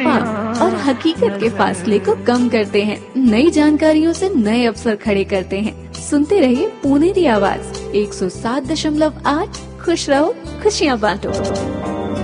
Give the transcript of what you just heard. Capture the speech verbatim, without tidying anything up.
ख्वाब और हकीकत के फासले को कम करते हैं, नई जानकारियों से नए अवसर खड़े करते हैं। सुनते रहिए पुनेरी आवाज एक सौ सात दशमलव आठ। खुश रहो, खुशियाँ बांटो।